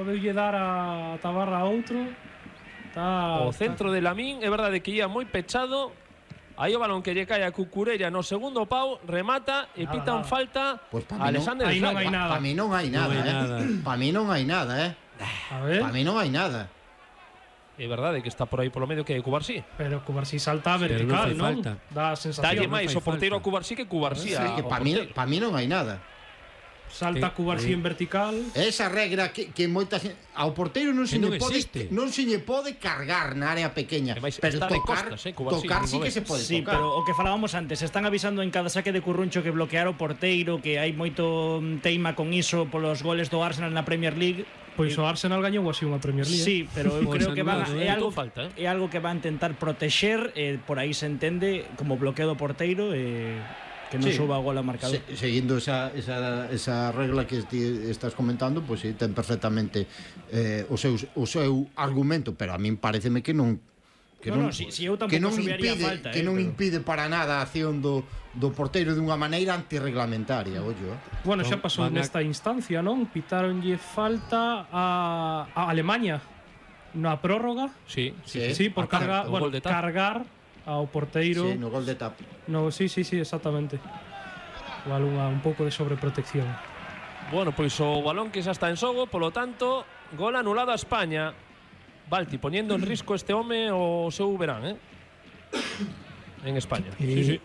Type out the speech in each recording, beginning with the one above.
deulle dar a tabarra a outro. O centro de Lamín, é verdade que ia moi pechado. Aí o balón que lle cae a Cucurella no segundo pau, remata e pitan falta a Alexander Slager. Para mí non hai nada, Para mí non hai nada, A ver. Para mí non hai nada. É verdade que está por aí polo medio que é Cubarsí. Pero Cubarsí salta vertical, non? Dá a sensación. Dalle máis o porteiro a Cubarsí que Cubarsí. Que para mí non hai nada. Salta Cubarsí en vertical. Esa regra que moitas ao porteiro non se lle pode cargar na área pequeña, pero tocar sí que se pode tocar. Sí, pero o que falábamos antes, están avisando en cada saque de Curruncho que bloquear o porteiro, que hai moito teima con iso polos goles do Arsenal na Premier League. Pois o Arsenal gañou así unha Premier League. Sí, pero eu creo que é algo que va a intentar protexer, por aí se entende como bloqueo do porteiro que non suba o gol a marcador. Seguindo esa regla que estás comentando, pois sí, ten perfectamente o seu argumento, pero a min pareceme que non impide para nada a acción do porteiro dunha maneira antirreglamentaria, ollo. Bueno, xa pasou nesta instancia, non? Pitaronlle falta a Alemania na prórroga. Sí, por cargar ao porteiro. Sí, no gol de tap. No, sí, exactamente. Igual un pouco de sobreprotección. Bueno, pois o balón que xa está en xogo, polo tanto, gol anulado a España. Balti, poñendo en risco este home o seu verán, en España. Sí.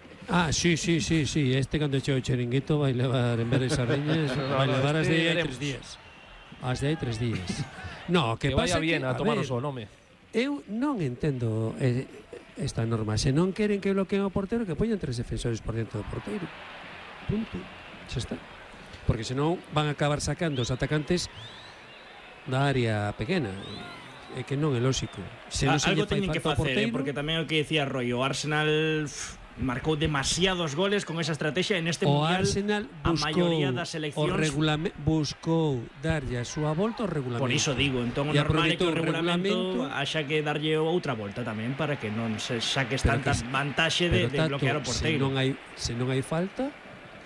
Este cando cheo o Chiringuito vai levar, en vez de sardiñas, vai levar as de hai 3 días. As de hai 3 días. No, que pasa vaya bien a tomar o sol, home. Eu non entendo esta norma. Se non queren que bloqueen o porteiro, que poñan 3 defensores por dentro do porteiro. Punto. Xa está. Porque senón van a acabar sacando os atacantes da área pequena. É que non é lóxico. Se non se algo teñen que facer, porque tamén o que decía Roy, o Arsenal marcou demasiados goles con esa estrategia en este mundial. Arsenal a maioría das seleccións buscou darlle a súa volta ao regulamento. Por iso digo, entón o normal é que o regulamento haxa que darlle outra volta tamén para que non se saques tanta vantaxe de bloquear o porteiro. Se non hai falta,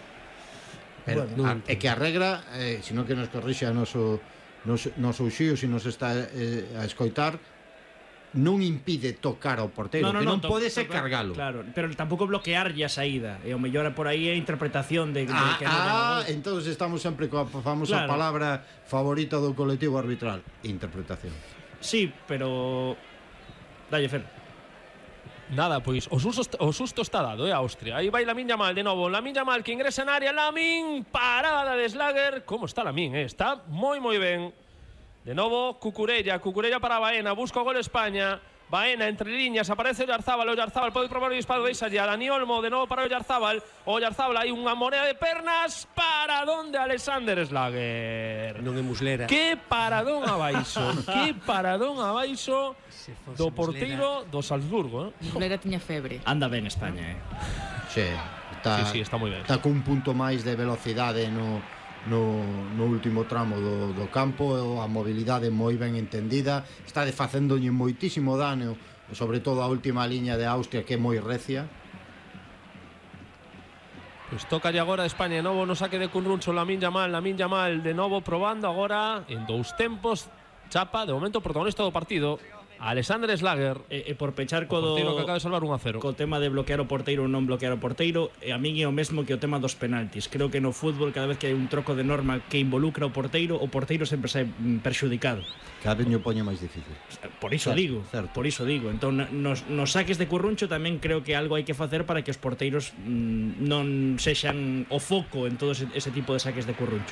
pero é que a regra, senón que nos corrixe a noso Uxío, se nos está a escoitar, non impide tocar ao porteiro, que non pode ser cargalo. Claro, pero tampouco bloquearlle a saída. E o mellor por aí é a interpretación de entonces estamos sempre coa famosa palabra favorita do colectivo arbitral, interpretación. Sí, pero dalle Fer. Nada, pois o susto está dado, Austria. Aí vai Lamín Yamal de novo. Lamín Yamal que ingresa en área. Lamín, parada de Slager. Como está Lamín? Está moi ben. De novo, Cucurella para Baena. Busca o gol España. Baena entre líneas, aparece Oyarzábal. Oyarzábal pode probar o disparo, deixa ya Dani Olmo. De novo para Oyarzábal. Oyarzábal, hai unha moneda de pernas. Para donde Alexander Slager. Non é muslera. Que paradón abaixo. Do porteiro do Salzburgo. Muslera tiña febre. Anda ben España, Sí, está moi ben. Está cun punto máis de velocidade no último tramo do campo, a mobilidade moi ben entendida, está facéndolle moitísimo dano, sobre todo a última liña de Austria, que é moi recia. Pois toca agora a España de novo no saque de Curruncho. Lamín Yamal de novo probando agora en 2 tempos. Chapa, de momento protagonista do partido, Alexander Slager. E por pechar co porteiro que acaba de salvar 1-0. Co tema de bloquear o porteiro ou non bloquear o porteiro, a min é o mesmo que o tema dos penaltis. Creo que no fútbol, cada vez que hai un troco de norma que involucra o porteiro sempre sai perxudicado. Cada vez o poño máis difícil. Por iso digo. Entón, nos saques de Curruncho tamén creo que algo hai que facer para que os porteiros non sexan o foco en todo ese tipo de saques de Curruncho.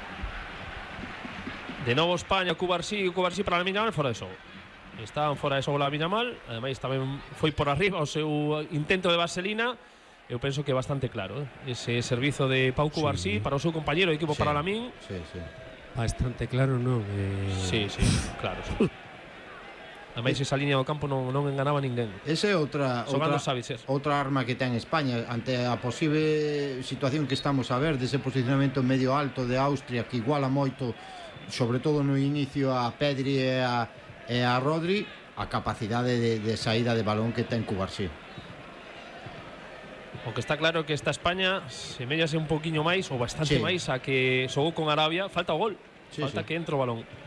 De novo España, Cubarsí para Lamín Yamal fora de xogo. Estaban fora de xogo Lamín Yamal, ademais tamén foi por arriba o seu intento de vaselina. Eu penso que é bastante claro ese servizo de Pau Cubarsí para o seu compañeiro de equipo, para Lamín. Bastante claro, non? Sí, claro. Ademais esa línea do campo non enganaba ninguén. Esa é outra arma que ten España ante a posible situación que estamos a ver dese posicionamento medio alto de Austria, que iguala moito, sobre todo no inicio, a Pedri e a Rodri, a capacidade de saída de balón que ten Cubarsí. O que está claro que esta España semellase un poquinho máis ou bastante máis a que xogou con Arabia. Falta o gol, falta que entre o balón.